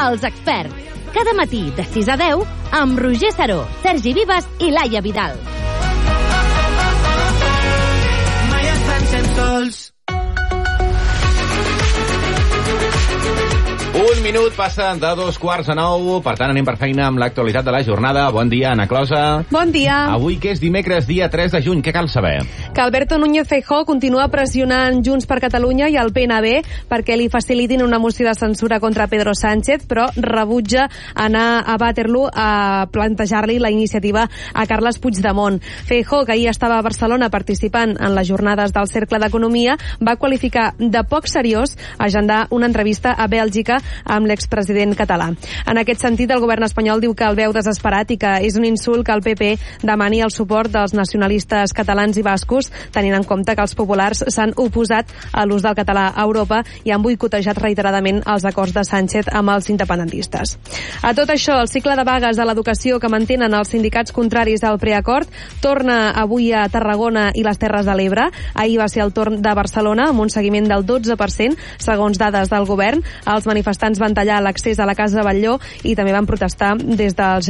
Els experts. Cada matí de 6 a 10 amb Roger Saró, Sergi Vives i Laia Vidal. Mai ens sentim sols. Un minut passa de 8:45, per tant anem per feina amb l'actualitat de la jornada. Bon dia, Ana Closa. Bon dia. Avui, que és dimecres, dia 3 de juny, què cal saber? Que Alberto Núñez Feijóo continua pressionant Junts per Catalunya i el PNB perquè li facilitin una moció de censura contra Pedro Sánchez, però rebutja anar a Waterloo a plantejar-li la iniciativa a Carles Puigdemont. Feijóo, que ahir estava a Barcelona participant en les jornades del Cercle d'Economia, va qualificar de poc seriós agendar una entrevista a Bèlgica amb l'expresident català. En aquest sentit, el govern espanyol diu que el veu desesperat i que és un insult que el PP demani el suport dels nacionalistes catalans i bascos, tenint en compte que els populars s'han oposat a l'ús del català a Europa i han boicotejat reiteradament els acords de Sánchez amb els independentistes. A tot això, el cicle de vagues de l'educació que mantenen els sindicats contraris al preacord torna avui a Tarragona i les Terres de l'Ebre. Ahir va ser el torn de Barcelona, amb un seguiment del 12%, segons dades del govern. Els manifestants van tallar l'accés a la Casa Batlló i també van protestar des dels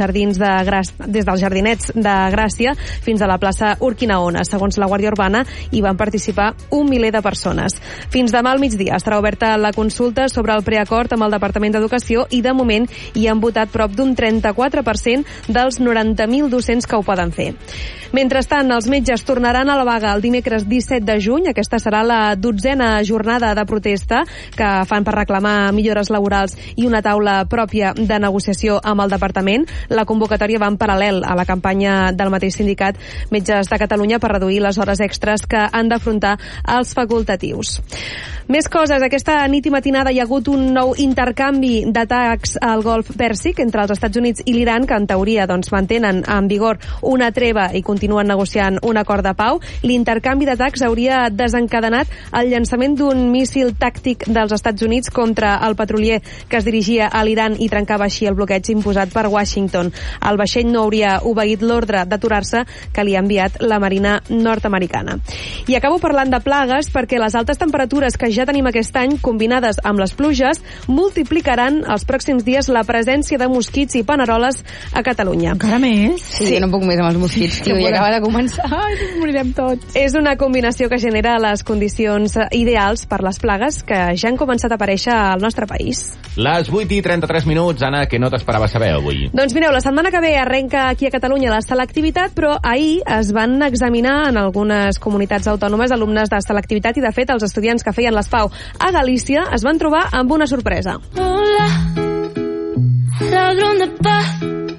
jardinets de Gràcia fins a la plaça Urquinaona. Segons la Guàrdia Urbana, hi van participar 1 miler de persones. Fins demà al migdia estarà oberta la consulta sobre el preacord amb el Departament d'Educació i, de moment, hi han votat prop d'un 34% dels 90.000 docents que ho poden fer. Mentrestant, els metges tornaran a la vaga el dimecres 17 de juny. Aquesta serà la 12a jornada de protesta que fan per reclamar millores laborals i una taula pròpia de negociació amb el departament. La convocatòria va en paral·lel a la campanya del mateix sindicat Metges de Catalunya per reduir les hores extres que han d'afrontar els facultatius. Més coses. Aquesta nit i matinada hi ha hagut un nou intercanvi d'atacs al Golf Pèrsic entre els Estats Units i l'Iran, que en teoria mantenen en vigor una treva i continuen negociant un acord de pau. L'intercanvi d'atacs hauria desencadenat el llançament d'un míssil tàctic dels Estats Units contra el petrolier que es dirigia a l'Iran i trencava així el bloqueig imposat per Washington. El vaixell no hauria obeït l'ordre d'aturar-se que li ha enviat la Marina nord-americana. I acabo parlant de plagues perquè les altes temperatures que ja tenim aquest any, combinades amb les pluges, multiplicaran els pròxims dies la presència de mosquits i paneroles a Catalunya. Encara més? Sí, jo no puc més amb els mosquits, tio, i acaba de començar. Ai, morirem tots. És una combinació que genera les condicions ideals per les plagues que ja han començat a aparèixer al nostre país. Les 8:33, Anna, que no t'esperava saber avui. Doncs mireu, la setmana que ve arrenca aquí a Catalunya la selectivitat, però ahir es van examinar en algunes comunitats autònomes alumnes de selectivitat i, de fet, els estudiants que feien les FAU a Galícia es van trobar amb una sorpresa. Hola, ladrón de paz,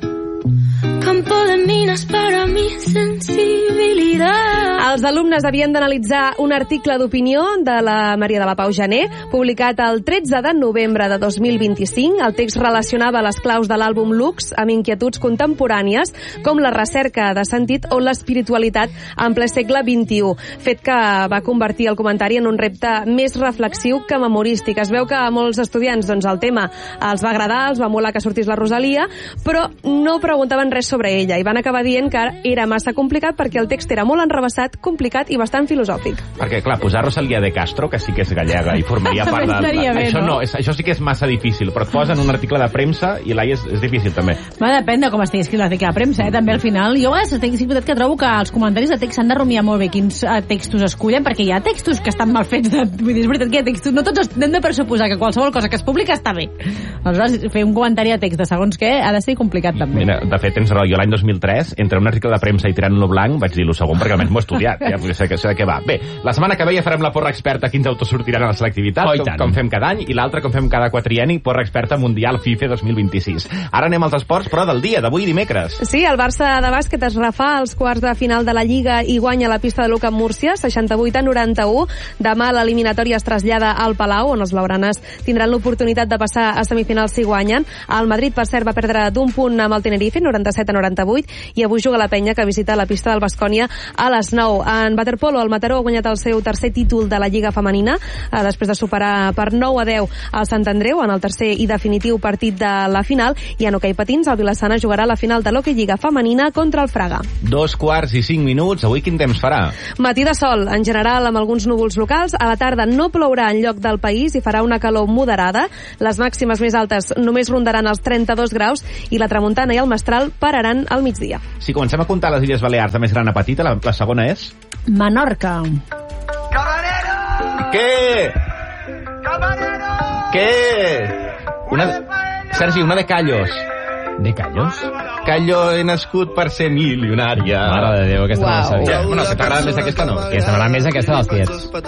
campo de minas para mi sensibilidad. Els alumnes havien d'analitzar un article d'opinió de la Maria de la Pau Jané, publicat el 13 de novembre de 2025. El text relacionava les claus de l'àlbum Lux amb inquietuds contemporànies, com la recerca de sentit o l'espiritualitat en ple segle XXI, fet que va convertir el comentari en un repte més reflexiu que memorístic. Es veu que a molts estudiants el tema els va agradar, els va molar que sortís la Rosalia, però no preguntaven res sobre ella i van acabar dient que era massa complicat perquè el text era molt enrevessat, complicat i bastant filosòfic. Perquè, clar, posar Rosalía de Castro, que sí que és gallega i formaria part de... Això sí que és massa difícil, però et posen un article de premsa i l'Ai és difícil, també. Va, depèn de com estigui escrit l'article de premsa, també al final. Jo a vegades sí que trobo que els comentaris de text s'han de rumiar molt bé quins textos escullen, perquè hi ha textos que estan mal fets. Vull dir, és veritat que hi ha textos... No tots hem de pressuposar que qualsevol cosa que es publica està bé. Aleshores, fer un comentari de text de segons què ha de ser complicat, també. Mira, de fet, tens raó. Jo l'any 2003, entre un article de premsa i tirant-lo blanc, vaig dir lo segon perquè almenys m'ho he estudiat. Ja, sé de què va. Bé, la setmana que ve ja farem la porra experta quins autors sortiran a la selectivitat, com fem cada any, i l'altra com fem cada quatrienni, porra experta mundial FIFA 2026. Ara anem als esports, però del dia, d'avui dimecres. Sí, el Barça de bàsquet es refà als quarts de final de la Lliga i guanya la pista de l'Ucamp Múrcia, 68-91. Demà l'eliminatòria es trasllada al Palau, on els blaugranes tindran l'oportunitat de passar a semifinals si guanyen. El Madrid, per cert, va perdre d'un punt amb el Tenerife, 97-98, i avui juga la Penya, que visita la pista del Baskonia a les 9. nou. En waterpolo, el Mataró ha guanyat el seu tercer títol de la Lliga Femenina, després de superar per 9-10 al Sant Andreu en el tercer i definitiu partit de la final, i en hoquei patins el Vilassana jugarà la final de l'Hockey Lliga Femenina contra el Fraga. 2:05. Avui quin temps farà? Matí de sol, en general amb alguns núvols locals. A la tarda no plourà en lloc del país i farà una calor moderada. Les màximes més altes només rondaran els 32 graus i la tramuntana i el mestral pararan al migdia. Si comencem a comptar les Illes Balears de més gran a petita, la segona és? Menorca. Què? Què? Sergi, una de Callos. De Callos? Callo he nascut per ser milionària. Mare de Déu, aquesta no la sabia. Bueno, que t'agrada més aquesta, no? Aquesta m'agrada més aquesta dels tiets.